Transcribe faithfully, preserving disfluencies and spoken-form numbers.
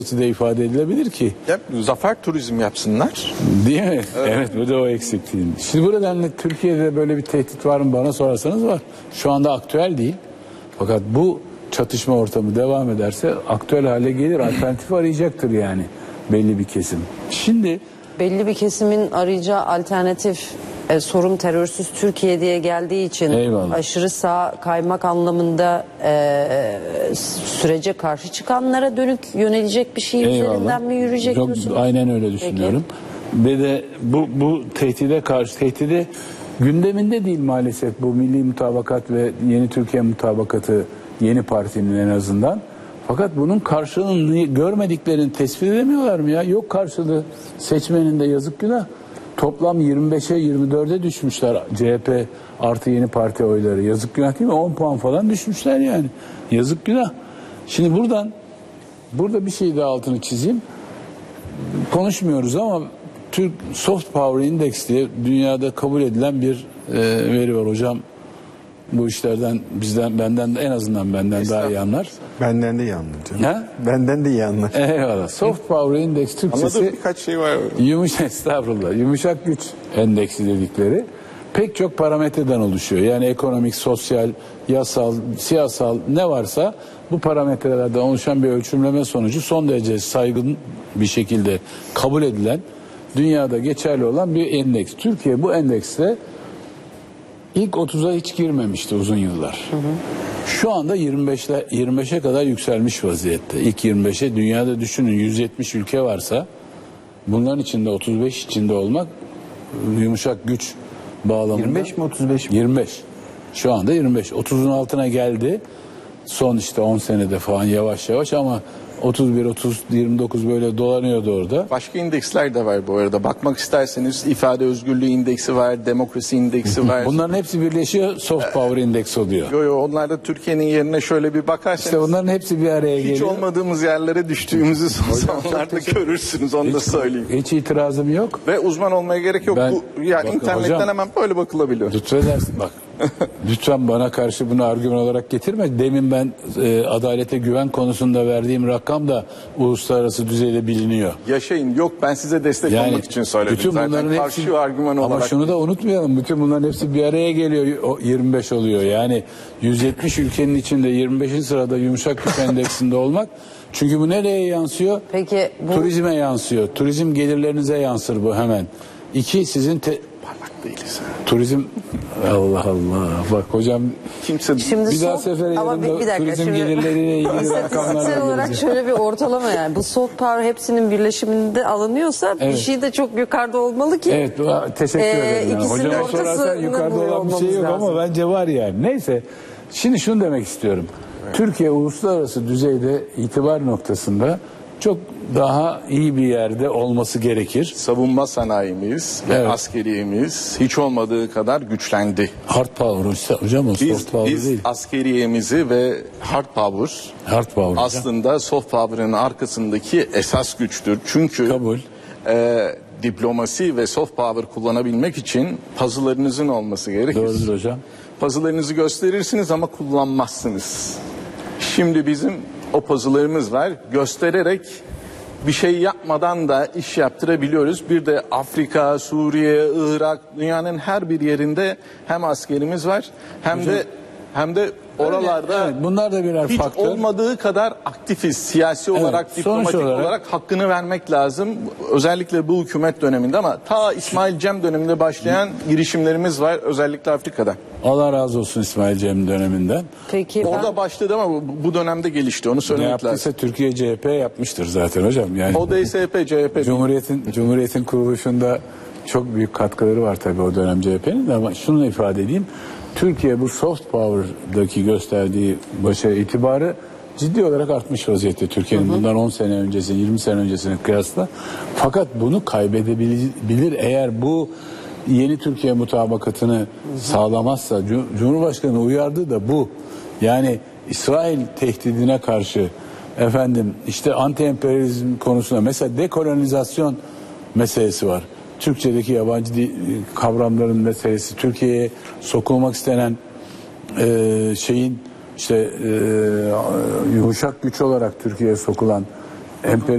de ifade edilebilir ki. Ya, zafer turizm yapsınlar. Değil mi? Evet, evet, bu da o eksikliğin. Şimdi bu nedenle Türkiye'de böyle bir tehdit var mı bana sorarsanız var. Şu anda aktüel değil. Fakat bu çatışma ortamı devam ederse aktüel hale gelir. Alternatif arayacaktır yani belli bir kesim. Şimdi belli bir kesimin arayacağı alternatif e, sorun terörsüz Türkiye diye geldiği için eyvallah, aşırı sağ kaymak anlamında e, sürece karşı çıkanlara dönük yönelecek bir şey eyvallah, üzerinden mi yürüyecek çok, diyorsunuz? aynen öyle düşünüyorum. Peki. Ve de bu, bu tehdide karşı tehdide gündeminde değil maalesef bu milli mutabakat ve yeni Türkiye mutabakatı yeni partinin en azından. Fakat bunun karşılığını görmediklerini tespit edemiyorlar mı ya? Yok karşılığı seçmenin de yazık günah. Toplam yirmi beşe yirmi dörde düşmüşler C H P artı yeni parti oyları. Yazık günah değil mi? on puan falan düşmüşler yani. Yazık günah. Şimdi buradan burada bir şey daha altını çizeyim. Konuşmuyoruz ama Türk Soft Power Index diye dünyada kabul edilen bir e, veri var hocam. Bu işlerden bizden benden en azından benden daha iyi anlar. Benden de iyi anlar. Ha? Benden de iyi anlar. Eyvallah. Soft Power Index Türkçesi. Anladım, birkaç şey var. Yumuşak estağfurullah. Yumuşak güç endeksi dedikleri pek çok parametreden oluşuyor. Yani ekonomik, sosyal, yasal, siyasal ne varsa bu parametrelerden oluşan bir ölçümleme sonucu son derece saygın bir şekilde kabul edilen, dünyada geçerli olan bir endeks. Türkiye bu endekste İlk otuza hiç girmemişti uzun yıllar. Hı hı. Şu anda yirmi beşle yirmi beşe kadar yükselmiş vaziyette. İlk yirmi beşe dünyada düşünün yüz yetmiş ülke varsa bunların içinde otuz beş içinde olmak yumuşak güç bağlamında. yirmi beş mi otuz beş mi? yirmi beş. Şu anda yirmi beş. otuzun altına geldi. Son işte on senede falan yavaş yavaş ama otuz bir, otuz, yirmi dokuz böyle dolanıyordu orada. Başka indeksler de var bu arada. Bakmak isterseniz ifade özgürlüğü indeksi var, demokrasi indeksi var. Bunların hepsi birleşiyor, soft power indeksi oluyor. Yo yo, onlar da Türkiye'nin yerine şöyle bir bakarsanız. İşte onların hepsi bir araya hiç geliyor. Hiç olmadığımız yerlere düştüğümüzü son zamanlarda görürsünüz, onu hiç, da söyleyeyim. Hiç itirazım yok. Ve uzman olmaya gerek yok. Ben, bu, ya bakın, internetten hocam, hemen böyle bakılabiliyor. Lütfedersin bak. Lütfen bana karşı bunu argüman olarak getirme. Demin ben e, adalete güven konusunda verdiğim rakam da uluslararası düzeyde biliniyor. Yaşayın. Yok, ben size destek yani, olmak için söyledim. Bütün zaten bunların karşı hepsi, argüman ama olarak. şunu da unutmayalım. Bütün bunların hepsi bir araya geliyor. O yirmi beş oluyor. Yani yüz yetmiş ülkenin içinde yirmi beşinci sırada yumuşak güç endeksinde olmak. Çünkü bu nereye yansıyor? Peki bu... Turizme yansıyor. Turizm gelirlerinize yansır bu hemen. İki, sizin te... parlak değiliz. Turizm, Allah Allah. Bak hocam, kimse şimdi bir daha sefer ama bir, bir dakika, turizm şimdi, gelirleriyle ilgili rakamlarla olarak geleceğim. şöyle bir ortalama yani. Bu soft power hepsinin birleşiminde alınıyorsa evet, bir şey de çok yukarıda olmalı ki. Evet, teşekkür ee, ederim. Yani. Hocama sorarsan yukarıda olan bir şey yok lazım. Ama bence var yani. Neyse, şimdi şunu demek istiyorum. Evet. Türkiye uluslararası düzeyde itibar noktasında çok daha iyi bir yerde olması gerekir. Savunma sanayimiz ve evet, askeriyemiz hiç olmadığı kadar güçlendi. Hard power hocam, o biz, soft power biz değil. Biz askeriyemizi ve hard power, hard power aslında hocam, soft power'ın arkasındaki esas güçtür. Çünkü kabul. E, diplomasi ve soft power kullanabilmek için puzzle'larınızın olması gerekir. Doğrudur hocam. Puzzle'larınızı gösterirsiniz ama kullanmazsınız. Şimdi bizim o puzzle'larımız var. Göstererek bir şey yapmadan da iş yaptırabiliyoruz. Bir de Afrika, Suriye, Irak, dünyanın her bir yerinde hem askerimiz var hem hocam, de hem de oralarda evet, bunlar da birer hiç faktör. olmadığı kadar aktifiz. Siyasi evet, olarak, diplomatik olarak, olarak hakkını vermek lazım. Özellikle bu hükümet döneminde ama ta İsmail Cem döneminde başlayan girişimlerimiz var. Özellikle Afrika'da. Allah razı olsun İsmail Cem döneminden. Peki, orada ben... başladı ama bu dönemde gelişti. Onu söylemek ne yaptıysa lazım. Türkiye C H P yapmıştır zaten hocam. Yani o D S P, C H P. Cumhuriyet'in Cumhuriyet'in kuruluşunda çok büyük katkıları var tabii o dönem C H P'nin de ama şunu ifade edeyim. Türkiye bu soft power'daki gösterdiği başarı itibarı ciddi olarak artmış vaziyette Türkiye'nin bundan on sene öncesine, yirmi sene öncesine kıyasla. Fakat bunu kaybedebilir eğer bu yeni Türkiye mutabakatını hı hı, sağlamazsa. Cumhurbaşkanı uyardı da bu. Yani İsrail tehdidine karşı efendim işte anti-emperyalizm konusunda mesela dekolonizasyon meselesi var. Türkçedeki yabancı dil, kavramların meselesi, Türkiye'ye sokulmak istenen e, şeyin işte e, yumuşak güç olarak Türkiye'ye sokulan emperyal